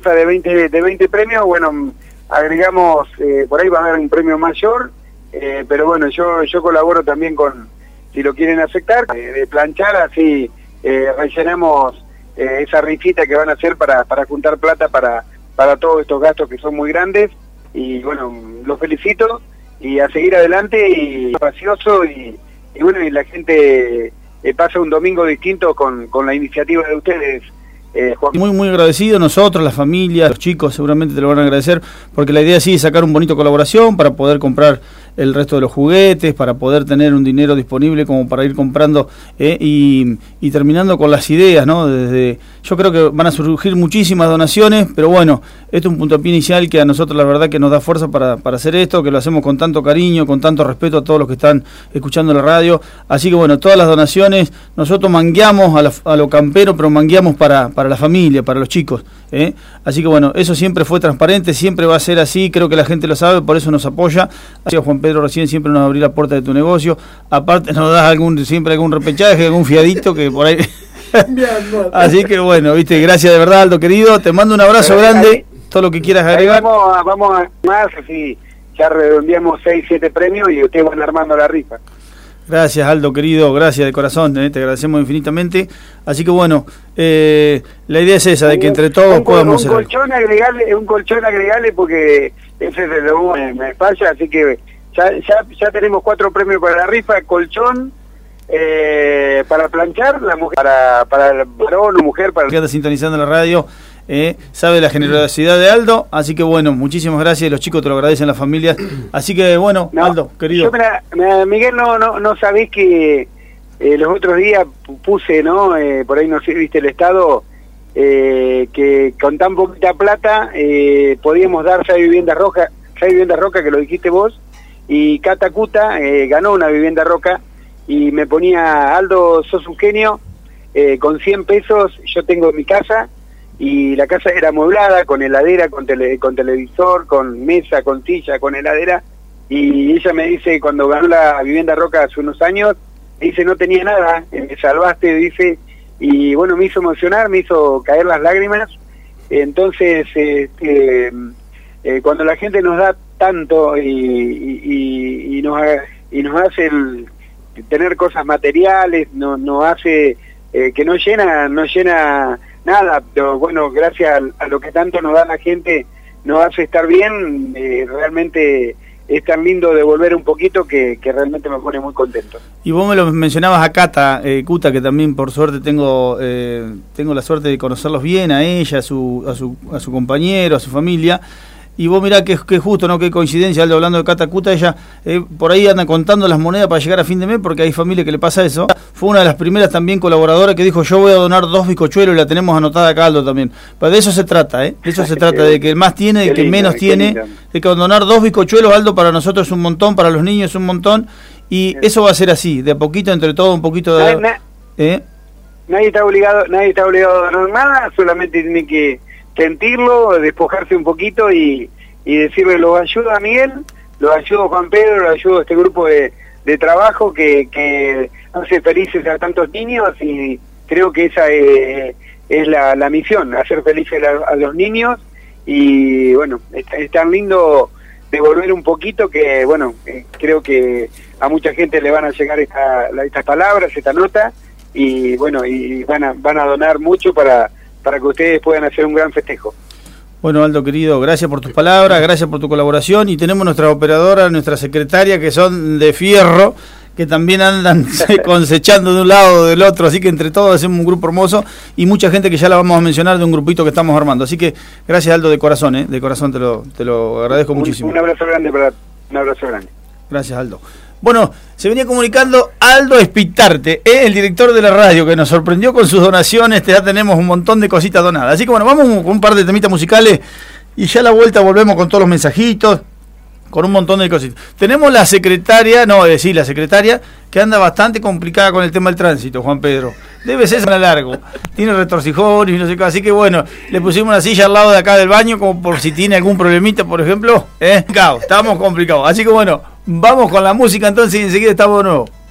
rifa de 20 premios, bueno, agregamos, por ahí va a haber un premio mayor, pero bueno, yo colaboro también con, si lo quieren aceptar, de planchar, así rellenamos esa rifita que van a hacer para juntar plata para todos estos gastos que son muy grandes, y bueno, los felicito, y a seguir adelante, y gracioso, y bueno, y la gente pasa un domingo distinto con la iniciativa de ustedes. Juan. Muy agradecido, nosotros, la familia, los chicos seguramente te lo van a agradecer, porque la idea sí es sacar un bonito colaboración para poder comprar el resto de los juguetes, para poder tener un dinero disponible como para ir comprando y terminando con las ideas, ¿no? Yo creo que van a surgir muchísimas donaciones, pero bueno, esto es un puntapié inicial que a nosotros la verdad que nos da fuerza para hacer esto, que lo hacemos con tanto cariño, con tanto respeto a todos los que están escuchando la radio, así que bueno, todas las donaciones, nosotros mangueamos a lo campero, pero mangueamos para la familia, para los chicos, así que bueno, eso siempre fue transparente, siempre va a ser así, creo que la gente lo sabe, por eso nos apoya. Así que Juan Pedro recién siempre nos abrió la puerta de tu negocio, aparte nos das siempre algún repechaje, algún fiadito que por ahí... Así que bueno, viste, gracias de verdad, Aldo querido, te mando un abrazo grande, todo lo que quieras agregar. Vamos a más, así ya redondeamos 6, 7 premios y ustedes van armando la rifa. Gracias, Aldo querido, gracias de corazón, te agradecemos infinitamente. Así que bueno, la idea es esa, de que entre todos podamos hacer un colchón agregable, porque ese es lo que me falla, así que ya tenemos 4 premios para la rifa: colchón, para planchar, la mujer, para el varón o mujer, para... que anda sintonizando la radio, sabe la generosidad de Aldo, así que bueno, muchísimas gracias, los chicos te lo agradecen, las familias, así que bueno, Aldo, querido. Miguel, no sabés que los otros días puse, ¿no? Por ahí no sé, viste el estado, que con tan poquita plata podíamos dar 6 viviendas rocas, que lo dijiste vos, y Catacuta ganó una vivienda roca, y me ponía: Aldo, sos un genio, con 100 pesos yo tengo mi casa, y la casa era amueblada, con heladera, con televisor, con mesa, con silla, con heladera, y ella me dice, cuando ganó la vivienda roca hace unos años, me dice: no tenía nada, me salvaste, dice, y bueno, me hizo emocionar, me hizo caer las lágrimas. Entonces, cuando la gente nos da tanto y nos hace tener cosas materiales, nos hace que no llena nada, pero bueno, gracias a lo que tanto nos da la gente, nos hace estar bien. Realmente es tan lindo devolver un poquito que realmente me pone muy contento. Y vos me lo mencionabas a Cata, Cuta, que también por suerte tengo la suerte de conocerlos bien, a ella, a su compañero, a su familia. Y vos mirá que justo, ¿no? Qué coincidencia, Aldo, hablando de Catacuta, ella por ahí anda contando las monedas para llegar a fin de mes, porque hay familia que le pasa eso. Fue una de las primeras también colaboradoras que dijo: yo voy a donar 2 bizcochuelos, y la tenemos anotada acá, Aldo, también. Pero de eso se trata, de eso se trata, de que el más tiene, de que el menos tiene, de que donar 2 bizcochuelos, Aldo, para nosotros es un montón, para los niños es un montón, y eso va a ser así, de a poquito, entre todo, un poquito de... Nadie está obligado a donar nada, solamente tiene que sentirlo, despojarse un poquito y decirle: lo ayudo a Miguel, lo ayudo a Juan Pedro, lo ayudo a este grupo de trabajo que hace felices a tantos niños, y creo que esa es la misión, hacer felices a los niños. Y bueno, es tan lindo devolver un poquito que, bueno, creo que a mucha gente le van a llegar estas palabras, esta nota, y bueno, y van a donar mucho para que ustedes puedan hacer un gran festejo. Bueno, Aldo querido, gracias por tus palabras, gracias por tu colaboración, y tenemos nuestra operadora, nuestra secretaria, que son de fierro, que también andan cosechando de un lado o del otro, así que entre todos hacemos un grupo hermoso, y mucha gente que ya la vamos a mencionar, de un grupito que estamos armando. Así que gracias, Aldo, de corazón te lo agradezco muchísimo. Un abrazo grande, un abrazo grande. Gracias, Aldo. Bueno, se venía comunicando Aldo Espitarte, el director de la radio, que nos sorprendió con sus donaciones. Ya tenemos un montón de cositas donadas. Así que bueno, vamos con un par de temitas musicales y ya a la vuelta volvemos con todos los mensajitos, con un montón de cositas. Tenemos la secretaria, la secretaria, que anda bastante complicada con el tema del tránsito, Juan Pedro. Debe ser a largo. Tiene retorcijones y no sé qué. Así que bueno, le pusimos una silla al lado de acá del baño, como por si tiene algún problemita, por ejemplo. Estamos complicados. Así que bueno, vamos con la música entonces y enseguida estamos de nuevo.